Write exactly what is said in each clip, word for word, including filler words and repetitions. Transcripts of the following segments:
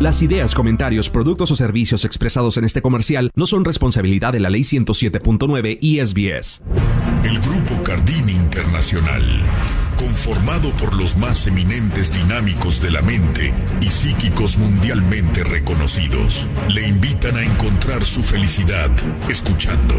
Las ideas, comentarios, productos o servicios expresados en este comercial no son responsabilidad de la Ley ciento siete punto nueve I S B S. El Grupo Cardini Internacional, conformado por los más eminentes dinámicos de la mente y psíquicos mundialmente reconocidos, le invitan a encontrar su felicidad escuchando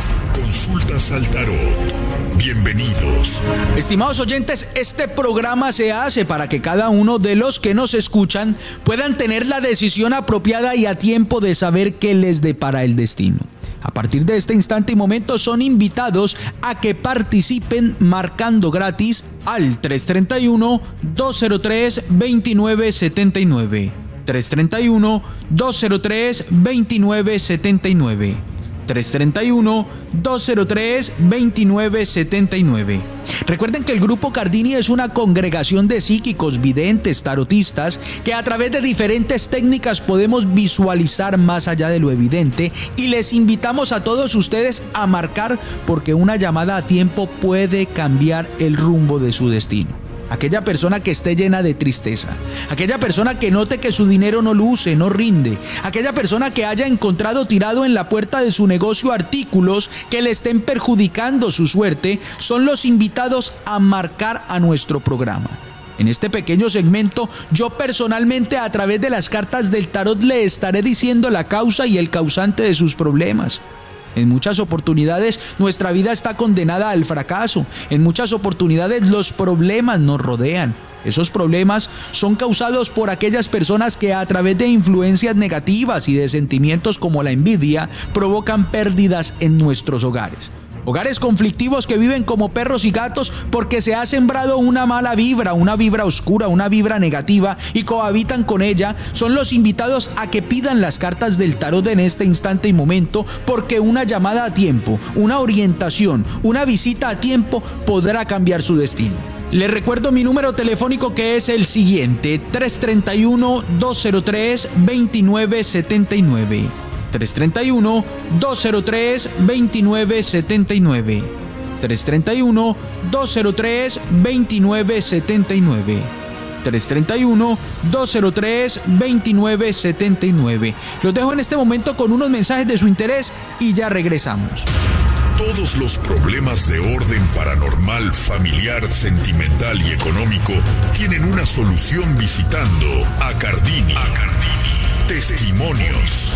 Consultas al Tarot. Bienvenidos. Estimados oyentes, este programa se hace para que cada uno de los que nos escuchan puedan tener la decisión apropiada y a tiempo de saber qué les depara el destino. A partir de este instante y momento son invitados a que participen marcando gratis al tres tres uno, dos cero tres, dos nueve siete nueve. tres tres uno, dos cero tres, dos nueve siete nueve. tres tres uno, dos cero tres, dos nueve siete nueve. Recuerden que el Grupo Cardini es una congregación de psíquicos, videntes, tarotistas, que a través de diferentes técnicas podemos visualizar más allá de lo evidente, y les invitamos a todos ustedes a marcar, porque una llamada a tiempo puede cambiar el rumbo de su destino. Aquella persona que esté llena de tristeza, aquella persona que note que su dinero no luce, no rinde, aquella persona que haya encontrado tirado en la puerta de su negocio artículos que le estén perjudicando su suerte, son los invitados a marcar a nuestro programa. En este pequeño segmento, yo personalmente a través de las cartas del tarot le estaré diciendo la causa y el causante de sus problemas. En muchas oportunidades nuestra vida está condenada al fracaso. En muchas oportunidades los problemas nos rodean. Esos problemas son causados por aquellas personas que a través de influencias negativas y de sentimientos como la envidia provocan pérdidas en nuestros hogares. Hogares conflictivos que viven como perros y gatos porque se ha sembrado una mala vibra, una vibra oscura, una vibra negativa, y cohabitan con ella. Son los invitados a que pidan las cartas del tarot en este instante y momento, porque una llamada a tiempo, una orientación, una visita a tiempo podrá cambiar su destino. Les recuerdo mi número telefónico, que es el siguiente: tres tres uno, dos cero tres, dos nueve siete nueve. tres tres uno, dos cero tres, dos nueve siete nueve. tres tres uno, dos cero tres, dos nueve siete nueve. tres tres uno, dos cero tres, dos nueve siete nueve. Los dejo en este momento con unos mensajes de su interés y ya regresamos. Todos los problemas de orden paranormal, familiar, sentimental y económico tienen una solución visitando a Cardini. A Cardini. Testimonios.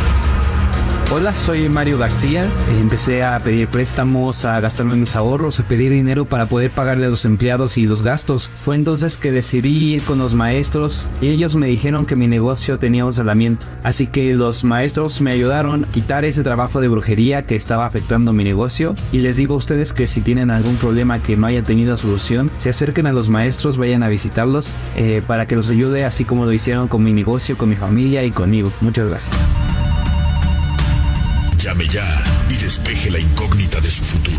Hola, soy Mario García. Empecé a pedir préstamos, a gastarme mis ahorros, a pedir dinero para poder pagarle a los empleados y los gastos. Fue entonces que decidí ir con los maestros y ellos me dijeron que mi negocio tenía un salamiento. Así que los maestros me ayudaron a quitar ese trabajo de brujería que estaba afectando mi negocio. Y les digo a ustedes que si tienen algún problema que no haya tenido solución, se acerquen a los maestros, vayan a visitarlos eh, para que los ayude, así como lo hicieron con mi negocio, con mi familia y conmigo. Muchas gracias. Llame ya y despeje la incógnita de su futuro.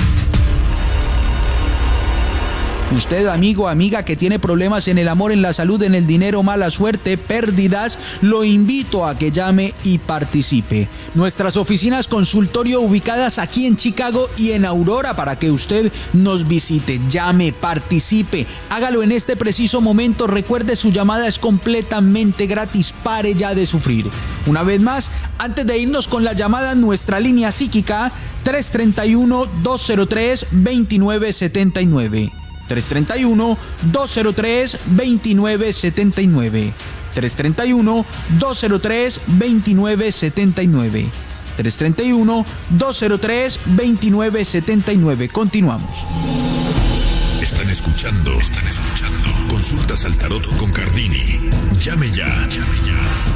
Usted, amigo, amiga, que tiene problemas en el amor, en la salud, en el dinero, mala suerte, pérdidas, lo invito a que llame y participe. Nuestras oficinas consultorio ubicadas aquí en Chicago y en Aurora, para que usted nos visite. Llame, participe, hágalo en este preciso momento. Recuerde, su llamada es completamente gratis. Pare ya de sufrir. Una vez más, antes de irnos con la llamada, nuestra línea psíquica tres tres uno, dos cero tres, dos nueve siete nueve. tres tres uno, dos cero tres, dos nueve siete nueve. tres tres uno, dos cero tres, dos nueve siete nueve. tres tres uno, dos cero tres, dos nueve siete nueve. Continuamos. Están escuchando, están escuchando Consultas al Tarot con Cardini. Llame ya, llame ya.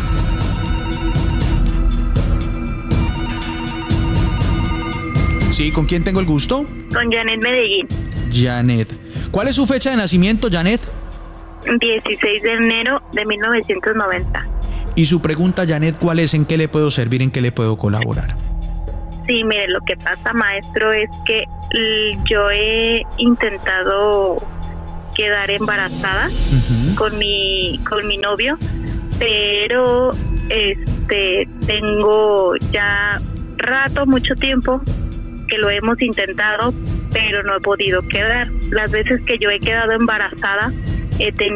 Sí, ¿con quién tengo el gusto? Con Janet Medellín. Janet. ¿Cuál es su fecha de nacimiento, Janet? dieciséis de enero de mil novecientos noventa. Y su pregunta, Janet, ¿cuál es? ¿En qué le puedo servir? ¿En qué le puedo colaborar? Sí, mire, lo que pasa, maestro, es que yo he intentado quedar embarazada uh-huh. con mi con mi novio, pero este tengo ya rato, mucho tiempo que lo hemos intentado, pero no he podido quedar. Las veces que yo he quedado embarazada he tenido